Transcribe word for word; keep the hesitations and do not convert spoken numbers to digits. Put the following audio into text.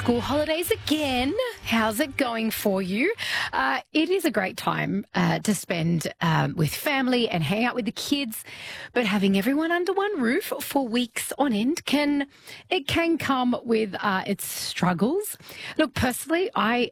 school holidays again. How's it going for you? Uh, it is a great time uh, to spend um, with family and hang out with the kids, but having everyone under one roof for weeks on end can it can come with uh, its struggles. Look, personally, I